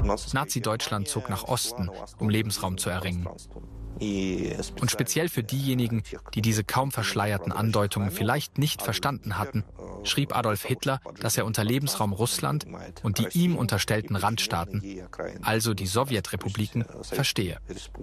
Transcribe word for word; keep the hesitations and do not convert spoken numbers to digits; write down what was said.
Nazi-Deutschland zog nach Osten, um Lebensraum zu erringen. Und speziell für diejenigen, die diese kaum verschleierten Andeutungen vielleicht nicht verstanden hatten, schrieb Adolf Hitler, dass er unter Lebensraum Russland und die ihm unterstellten Randstaaten, also die Sowjetrepubliken, verstehe.